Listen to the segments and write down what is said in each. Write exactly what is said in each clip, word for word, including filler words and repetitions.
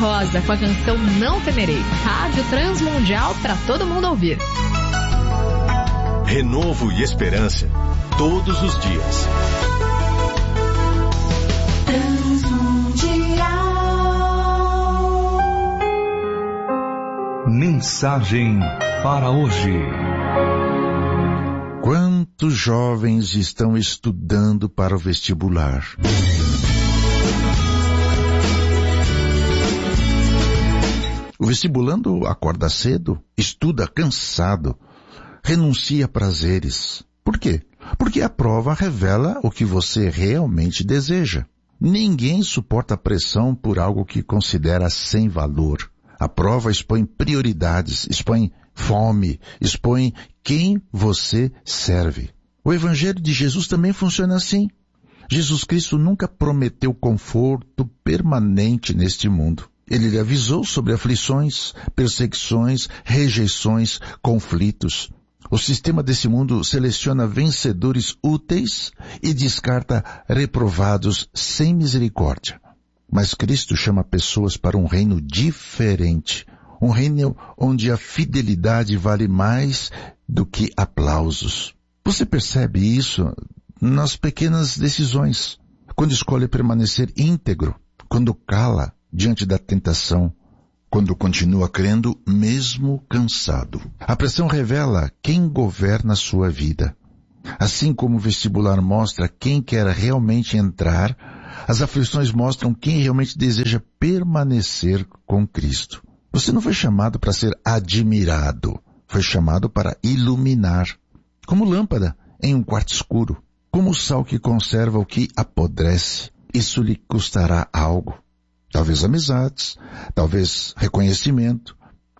Rosa com a canção Não Temerei. Rádio Transmundial para todo mundo ouvir. Renovo e esperança todos os dias. Mensagem para hoje. Quantos jovens estão estudando para o vestibular? O vestibulando acorda cedo, estuda cansado, renuncia a prazeres. Por quê? Porque a prova revela o que você realmente deseja. Ninguém suporta a pressão por algo que considera sem valor. A prova expõe prioridades, expõe fome, expõe quem você serve. O Evangelho de Jesus também funciona assim. Jesus Cristo nunca prometeu conforto permanente neste mundo. Ele lhe avisou sobre aflições, perseguições, rejeições, conflitos. O sistema desse mundo seleciona vencedores úteis e descarta reprovados sem misericórdia. Mas Cristo chama pessoas para um reino diferente. Um reino onde a fidelidade vale mais do que aplausos. Você percebe isso nas pequenas decisões. Quando escolhe permanecer íntegro, quando cala diante da tentação, quando continua crendo mesmo cansado. A pressão revela quem governa a sua vida. Assim como o vestibular mostra quem quer realmente entrar, as aflições mostram quem realmente deseja permanecer com Cristo. Você não foi chamado para ser admirado, foi chamado para iluminar. Como lâmpada em um quarto escuro, como o sal que conserva o que apodrece. Isso lhe custará algo. Talvez amizades, talvez reconhecimento,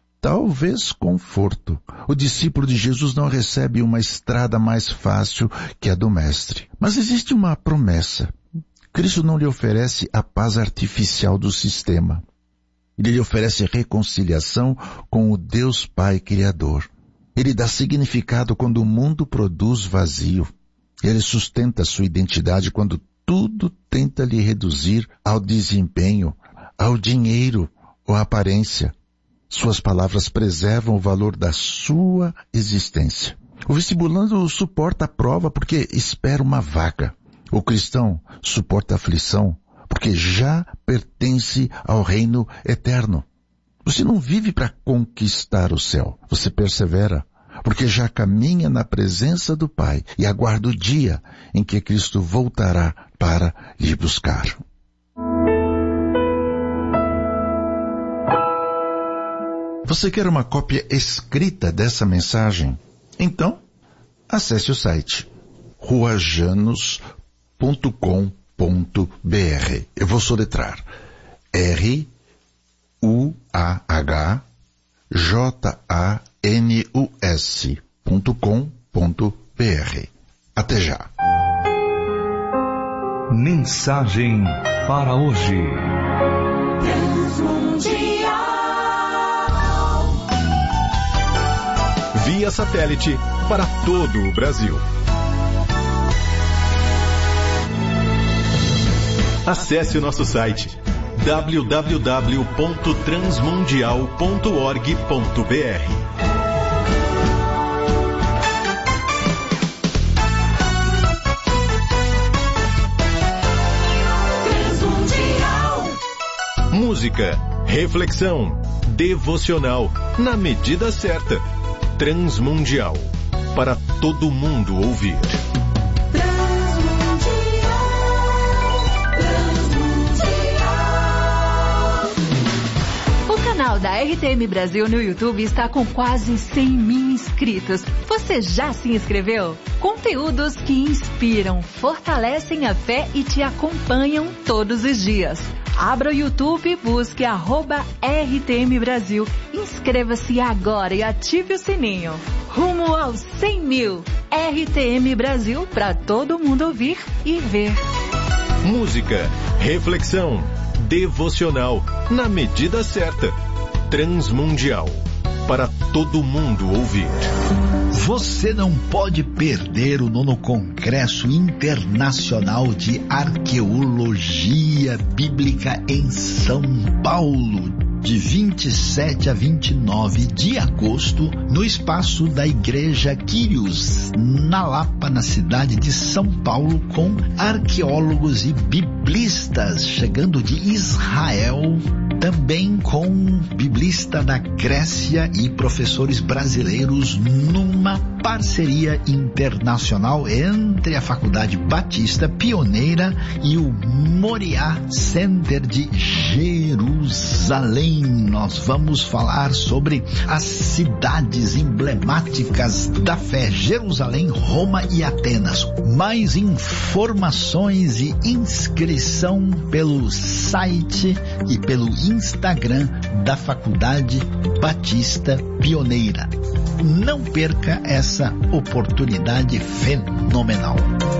talvez conforto. O discípulo de Jesus não recebe uma estrada mais fácil que a do Mestre. Mas existe uma promessa. Cristo não lhe oferece a paz artificial do sistema. Ele lhe oferece reconciliação com o Deus Pai Criador. Ele dá significado quando o mundo produz vazio. Ele sustenta sua identidade quando tudo tenta lhe reduzir ao desempenho, ao dinheiro ou à aparência. Suas palavras preservam o valor da sua existência. O vestibulando suporta a prova porque espera uma vaga. O cristão suporta a aflição porque já pertence ao reino eterno. Você não vive para conquistar o céu. Você persevera porque já caminha na presença do Pai e aguarda o dia em que Cristo voltará para lhe buscar. Você quer uma cópia escrita dessa mensagem? Então, acesse o site rua janos ponto com ponto b r. Eu vou soletrar R U A H J A N U S ponto com ponto b r. Até já. Mensagem para hoje. Via satélite para todo o Brasil. Acesse o nosso site w w w ponto transmundial ponto org ponto b r. Música, reflexão, devocional, na medida certa. Transmundial, para todo mundo ouvir. O canal da R T M Brasil no YouTube está com quase cem mil inscritos. Você já se inscreveu? Conteúdos que inspiram, fortalecem a fé e te acompanham todos os dias. Abra o YouTube e busque arroba R T M Brasil. Inscreva-se agora e ative o sininho. Rumo aos cem mil. R T M Brasil para todo mundo ouvir e ver. Música, reflexão, devocional, na medida certa. Transmundial, para todo mundo ouvir. Você não pode perder o nono Congresso Internacional de Arqueologia Bíblica em São Paulo, de vinte e sete a vinte e nove de agosto, no espaço da Igreja Quírios, na Lapa, na cidade de São Paulo, com arqueólogos e biblistas chegando de Israel, também com biblista da Grécia e professores brasileiros, numa parceria internacional entre a Faculdade Batista Pioneira e o Moriá Center de Jerusalém. Nós vamos falar sobre as cidades emblemáticas da fé: Jerusalém, Roma e Atenas. Mais informações e inscrição pelo site e pelo Instagram da Faculdade Batista Pioneira. Não perca essa oportunidade fenomenal.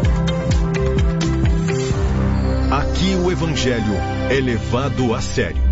Aqui o Evangelho é levado a sério.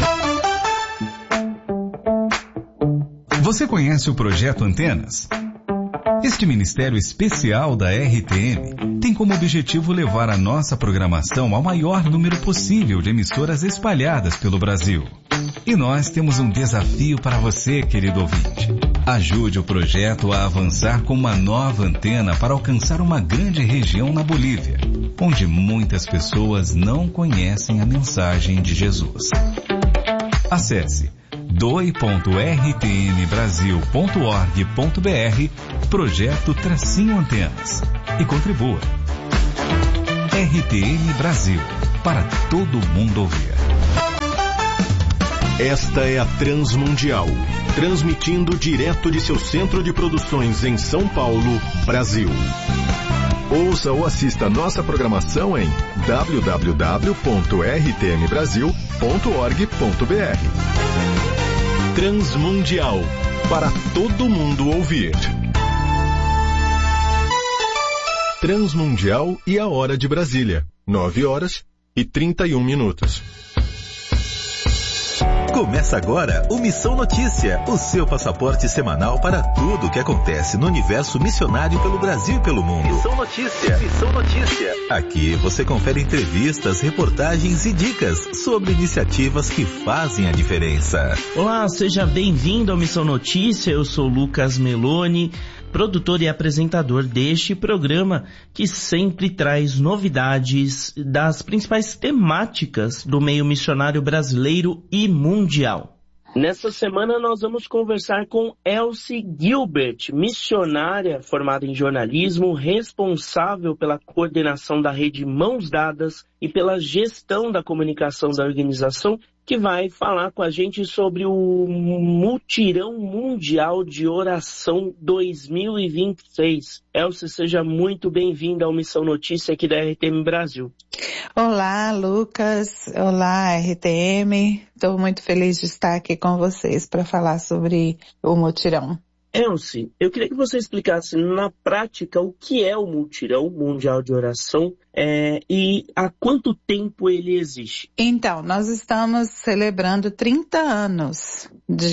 Você conhece o Projeto Antenas? Este ministério especial da R T M tem como objetivo levar a nossa programação ao maior número possível de emissoras espalhadas pelo Brasil. E nós temos um desafio para você, querido ouvinte. Ajude o projeto a avançar com uma nova antena para alcançar uma grande região na Bolívia, onde muitas pessoas não conhecem a mensagem de Jesus. Acesse doe ponto r t m brasil ponto org ponto b r, projeto Tracinho Antenas, e contribua. R T M Brasil, para todo mundo ouvir. Esta é a Transmundial, transmitindo direto de seu centro de produções em São Paulo, Brasil. Ouça ou assista nossa programação em w w w ponto r t m brasil ponto org ponto b r. Transmundial, para todo mundo ouvir. Transmundial e a hora de Brasília, nove horas e trinta e um minutos. Começa agora o Missão Notícia, o seu passaporte semanal para tudo o que acontece no universo missionário pelo Brasil e pelo mundo. Missão Notícia, Missão Notícia. Aqui você confere entrevistas, reportagens e dicas sobre iniciativas que fazem a diferença. Olá, seja bem-vindo ao Missão Notícia, eu sou Lucas Meloni, produtor e apresentador deste programa, que sempre traz novidades das principais temáticas do meio missionário brasileiro e mundial. Nessa semana nós vamos conversar com Elsie Gilbert, missionária formada em jornalismo, responsável pela coordenação da rede Mãos Dadas e pela gestão da comunicação da organização, que vai falar com a gente sobre o Mutirão Mundial de Oração dois mil e vinte e seis. Elsie, seja muito bem-vinda ao Missão Notícia aqui da R T M Brasil. Olá, Lucas. Olá, R T M. Estou muito feliz de estar aqui com vocês para falar sobre o Mutirão. Elsie, eu queria que você explicasse na prática o que é o Mutirão Mundial de Oração é, e há quanto tempo ele existe. Então, nós estamos celebrando trinta anos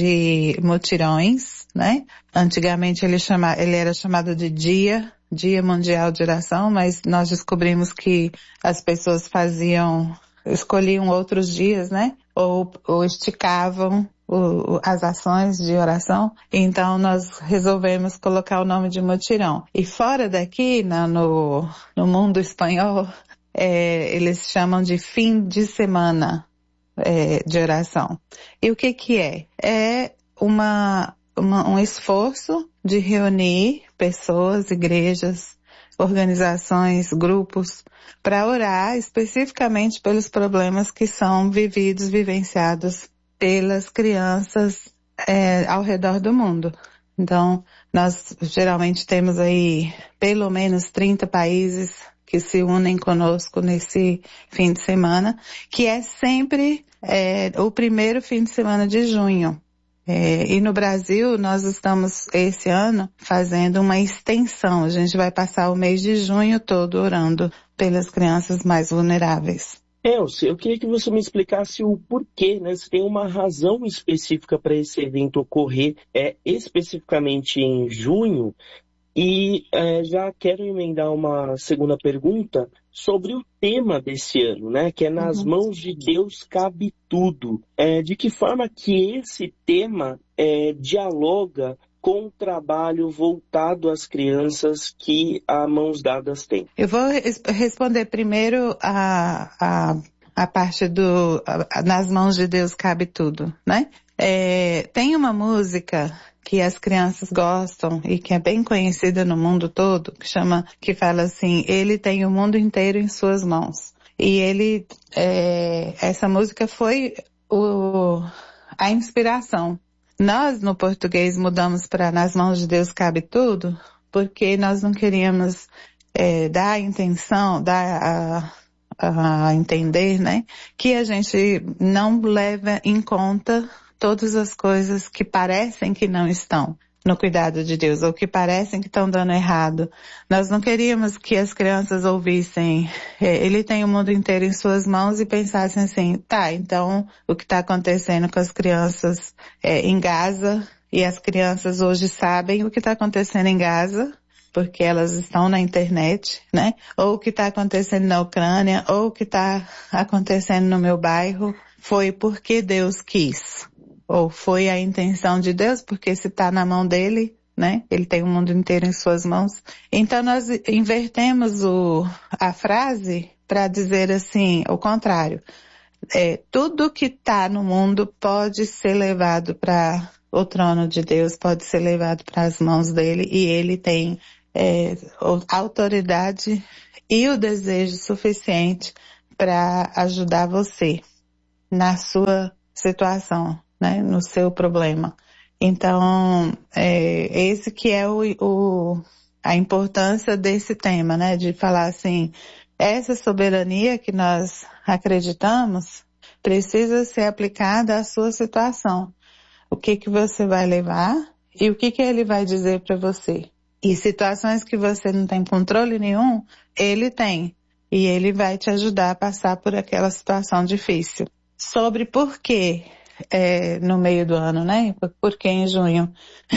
de mutirões, né? Antigamente ele, chama, ele era chamado de Dia, Dia Mundial de Oração, mas nós descobrimos que as pessoas faziam, escolhiam outros dias, né? Ou, ou esticavam O, as ações de oração, então nós resolvemos colocar o nome de mutirão. E fora daqui, na, no, no mundo espanhol, é, eles chamam de fim de semana é, de oração. E o que que é? É uma, uma, um esforço de reunir pessoas, igrejas, organizações, grupos, para orar especificamente pelos problemas que são vividos, vivenciados pelas crianças é, ao redor do mundo. Então, nós geralmente temos aí pelo menos trinta países que se unem conosco nesse fim de semana, que é sempre é, o primeiro fim de semana de junho. É, e no Brasil, nós estamos, esse ano, fazendo uma extensão. A gente vai passar o mês de junho todo orando pelas crianças mais vulneráveis. Elcio, eu queria que você me explicasse o porquê, né? Se tem uma razão específica para esse evento ocorrer, é, especificamente em junho. E é, já quero emendar uma segunda pergunta sobre o tema desse ano, né? Que é Nas Uhum. Mãos de Deus Cabe Tudo. É, de que forma que esse tema é, dialoga com o trabalho voltado às crianças que a Mãos Dadas tem? Eu vou res- responder primeiro a, a, a parte do a, a, Nas Mãos de Deus Cabe Tudo, né? É, tem uma música que as crianças gostam e que é bem conhecida no mundo todo, que chama, que fala assim, ele tem o mundo inteiro em suas mãos. E ele, é, essa música foi o, a inspiração. Nós, no português, mudamos para Nas Mãos de Deus Cabe Tudo, porque nós não queríamos é, dar a intenção, dar a, a entender, né, que a gente não leva em conta todas as coisas que parecem que não estão no cuidado de Deus, ou que parecem que estão dando errado. Nós não queríamos que as crianças ouvissem, é, ele tem o mundo inteiro em suas mãos e pensassem assim, tá, então o que está acontecendo com as crianças é, em Gaza, e as crianças hoje sabem o que está acontecendo em Gaza, porque elas estão na internet, né? Ou o que está acontecendo na Ucrânia, ou o que está acontecendo no meu bairro, foi porque Deus quis. Ou foi a intenção de Deus, porque se está na mão dele, né? Ele tem o mundo inteiro em suas mãos. Então nós invertemos o, a frase para dizer assim, o contrário. É, tudo que está no mundo pode ser levado para o trono de Deus, pode ser levado para as mãos dele, e ele tem é, a autoridade e o desejo suficiente para ajudar você na sua situação, né, no seu problema. Então, é, esse que é o, o, a importância desse tema, né, de falar assim, essa soberania que nós acreditamos precisa ser aplicada à sua situação. O que que você vai levar e o que que ele vai dizer para você. E situações que você não tem controle nenhum, ele tem. E ele vai te ajudar a passar por aquela situação difícil. Sobre por que é, no meio do ano, né? Por que em junho?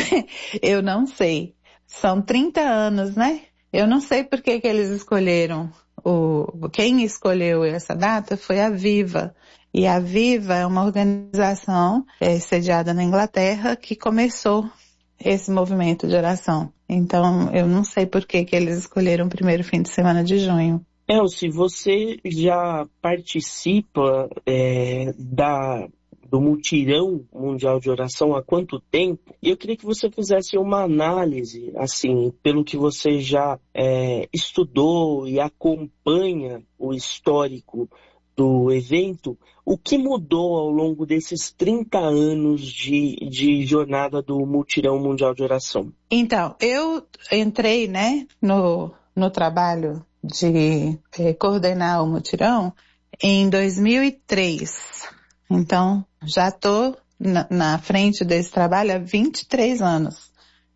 Eu não sei. São trinta anos, né? Eu não sei por que que eles escolheram. O, quem escolheu essa data foi a Viva. E a Viva é uma organização é, sediada na Inglaterra que começou esse movimento de oração. Então, eu não sei por que que eles escolheram o primeiro fim de semana de junho. Elci, você já participa é, da, do mutirão mundial de oração há quanto tempo? E eu queria que você fizesse uma análise, assim, pelo que você já é, estudou e acompanha o histórico do evento, o que mudou ao longo desses trinta anos de, de jornada do Mutirão Mundial de Oração? Então, eu entrei, né, no, no trabalho de eh, coordenar o mutirão em dois mil e três. Então, já estou na, na frente desse trabalho há vinte e três anos.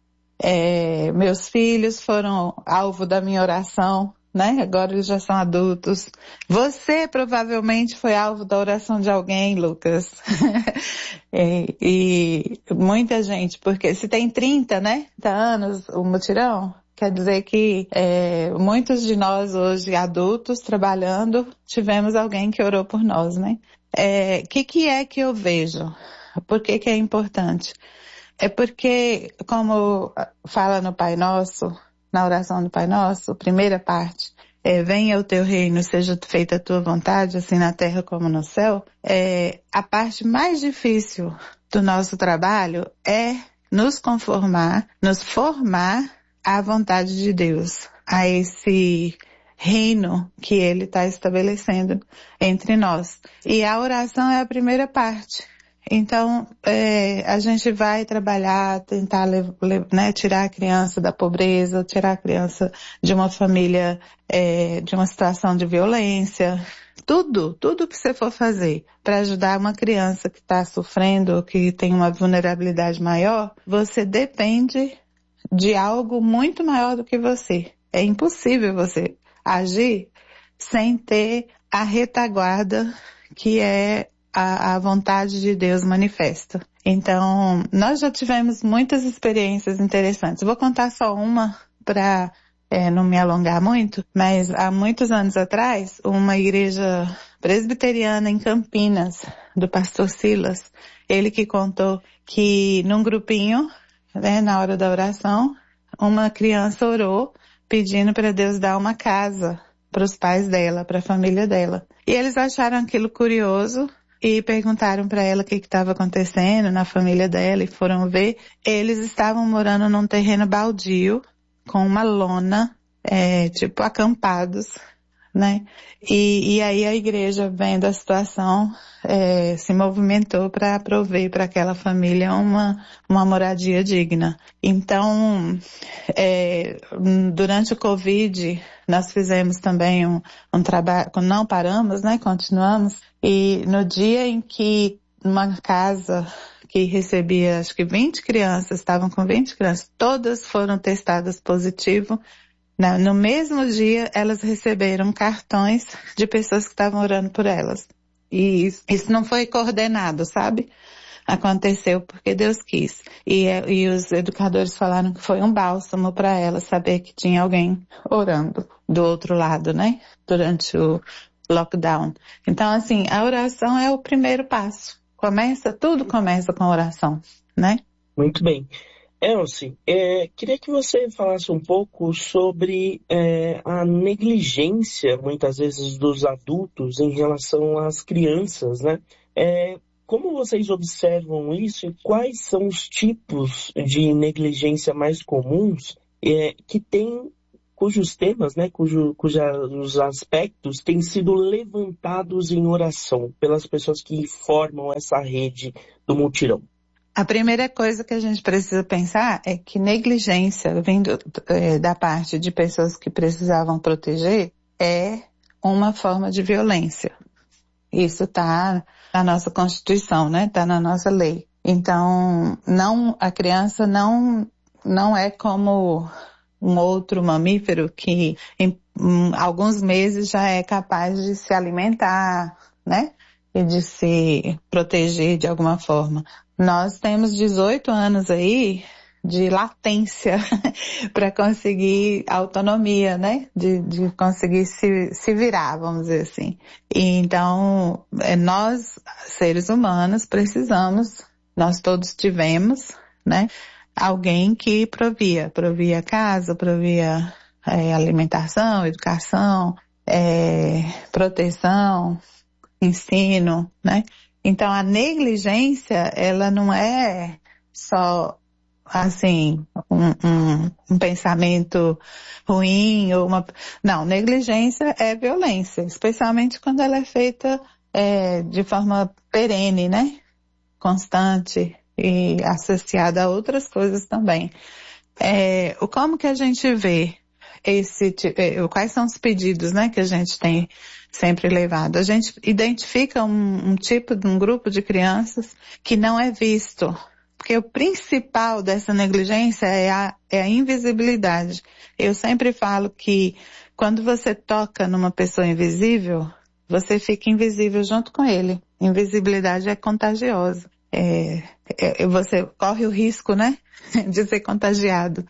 É, meus filhos foram alvo da minha oração, né? Agora eles já são adultos. Você provavelmente foi alvo da oração de alguém, Lucas. e, e muita gente, porque se tem trinta, né, anos o mutirão, quer dizer que é, muitos de nós hoje, adultos, trabalhando, tivemos alguém que orou por nós, né? O é, que, que é que eu vejo? Por que que é importante? É porque, como fala no Pai Nosso, na oração do Pai Nosso, primeira parte, é, venha o teu reino, seja feita a tua vontade, assim na terra como no céu, é, a parte mais difícil do nosso trabalho é nos conformar, nos formar à vontade de Deus, a esse reino que Ele está estabelecendo entre nós. E a oração é a primeira parte. Então, é, a gente vai trabalhar, tentar né, tirar a criança da pobreza, tirar a criança de uma família, é, de uma situação de violência. Tudo, tudo que você for fazer para ajudar uma criança que está sofrendo, que tem uma vulnerabilidade maior, você depende de algo muito maior do que você. É impossível você agir sem ter a retaguarda que é a, a vontade de Deus manifesta. Então, nós já tivemos muitas experiências interessantes. Vou contar só uma para é, não me alongar muito, mas há muitos anos atrás, uma igreja presbiteriana em Campinas, do pastor Silas, ele que contou que num grupinho, né, na hora da oração, uma criança orou pedindo para Deus dar uma casa para os pais dela, para a família dela. E eles acharam aquilo curioso e perguntaram para ela o que estava acontecendo na família dela e foram ver. Eles estavam morando num terreno baldio com uma lona, é, tipo acampados, né? E, e aí a igreja, vendo a situação, é, se movimentou para prover para aquela família uma, uma moradia digna. Então, é, durante o Covid, nós fizemos também um, um trabalho, não paramos, né? Continuamos. E no dia em que uma casa que recebia, acho que vinte crianças, estavam com vinte crianças, todas foram testadas positivo. No mesmo dia, elas receberam cartões de pessoas que estavam orando por elas. E isso, isso não foi coordenado, sabe? Aconteceu porque Deus quis. E, e os educadores falaram que foi um bálsamo para elas saber que tinha alguém orando do outro lado, né? Durante o lockdown. Então, assim, a oração é o primeiro passo. Começa, tudo começa com oração, né? Muito bem. Elci, é, queria que você falasse um pouco sobre é, a negligência, muitas vezes, dos adultos em relação às crianças, né? É, como vocês observam isso e quais são os tipos de negligência mais comuns é, que tem, cujos temas, né, cujo, cujos aspectos têm sido levantados em oração pelas pessoas que formam essa rede do mutirão? A primeira coisa que a gente precisa pensar é que negligência vindo é, da parte de pessoas que precisavam proteger é uma forma de violência. Isso está na nossa Constituição, né? Está na nossa lei. Então, não, a criança não, não é como um outro mamífero que em um, alguns meses já é capaz de se alimentar, né? E de se proteger de alguma forma. Nós temos dezoito anos aí de latência para conseguir autonomia, né? De, de conseguir se, se virar, vamos dizer assim. E então, nós, seres humanos, precisamos, nós todos tivemos, né? Alguém que provia, provia casa, provia é, alimentação, educação, é, proteção, ensino, né? Então, a negligência, ela não é só, assim, um, um, um pensamento ruim ou uma... Não, negligência é violência, especialmente quando ela é feita é, de forma perene, né? Constante e associada a outras coisas também. É, como que a gente vê esse, quais são os pedidos, né, que a gente tem sempre levado? A gente identifica um, um tipo de um grupo de crianças que não é visto, porque o principal dessa negligência é a, é a invisibilidade. Eu sempre falo que quando você toca numa pessoa invisível, você fica invisível junto com ele. Invisibilidade é contagiosa. É, é, você corre o risco, né, de ser contagiado.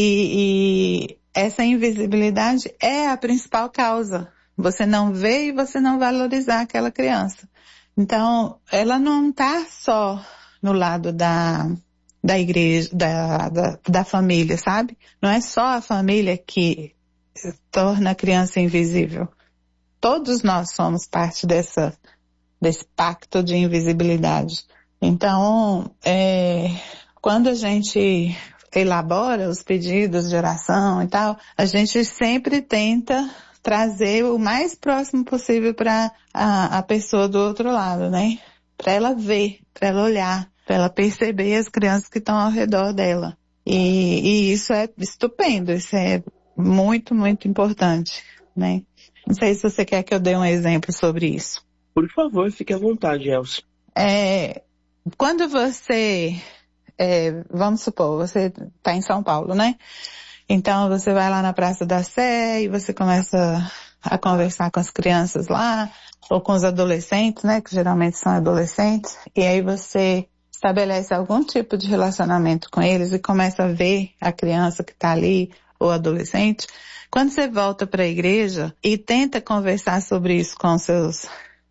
E, e essa invisibilidade é a principal causa. Você não vê e você não valorizar aquela criança. Então, ela não está só no lado da, da igreja, da, da, da família, sabe? Não é só a família que torna a criança invisível. Todos nós somos parte dessa, desse pacto de invisibilidade. Então, é, quando a gente elabora os pedidos de oração e tal, a gente sempre tenta trazer o mais próximo possível para a, a pessoa do outro lado, né? Para ela ver, para ela olhar, para ela perceber as crianças que estão ao redor dela. E, e isso é estupendo, isso é muito, muito importante, né? Não sei se você quer que eu dê um exemplo sobre isso. Por favor, fique à vontade, Elci. É, quando você... É, vamos supor, você está em São Paulo, né? Então você vai lá na Praça da Sé e você começa a conversar com as crianças lá, ou com os adolescentes, né, que geralmente são adolescentes, e aí você estabelece algum tipo de relacionamento com eles e começa a ver a criança que está ali, ou adolescente. Quando você volta para a igreja e tenta conversar sobre isso com seus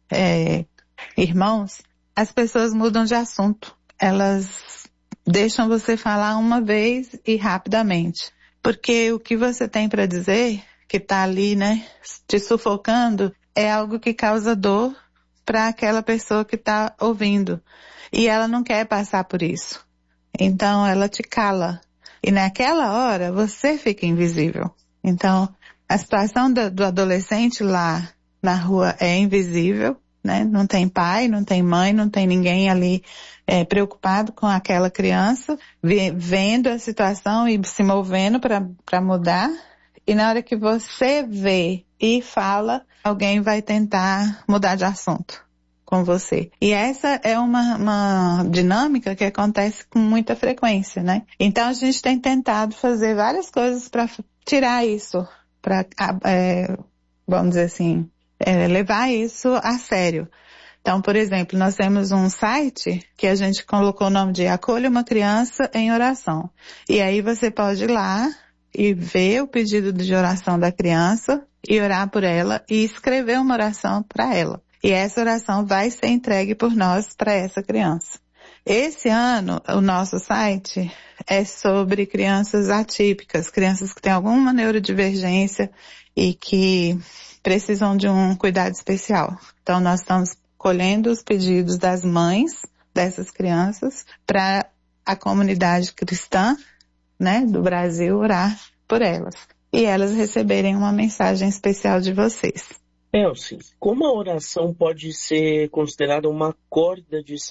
é, irmãos, as pessoas mudam de assunto. Elas deixam você falar uma vez e rapidamente. Porque o que você tem para dizer, que está ali, né, te sufocando, é algo que causa dor para aquela pessoa que está ouvindo. E ela não quer passar por isso. Então ela te cala. E naquela hora você fica invisível. Então a situação do, do adolescente lá na rua é invisível, né? Não tem pai, não tem mãe, não tem ninguém ali é, preocupado com aquela criança, vendo a situação e se movendo para mudar. E na hora que você vê e fala, alguém vai tentar mudar de assunto com você. E essa é uma, uma dinâmica que acontece com muita frequência, né? Então a gente tem tentado fazer várias coisas para tirar isso, para, é, vamos dizer assim, é, levar isso a sério. Então, por exemplo, nós temos um site que a gente colocou o nome de Acolha uma Criança em Oração. E aí você pode ir lá e ver o pedido de oração da criança e orar por ela e escrever uma oração para ela. E essa oração vai ser entregue por nós para essa criança. Esse ano, o nosso site é sobre crianças atípicas, crianças que têm alguma neurodivergência e que precisam de um cuidado especial. Então, nós estamos colhendo os pedidos das mães dessas crianças para a comunidade cristã, né, do Brasil orar por elas. E elas receberem uma mensagem especial de vocês. Elsie, como a oração pode ser considerada uma corda de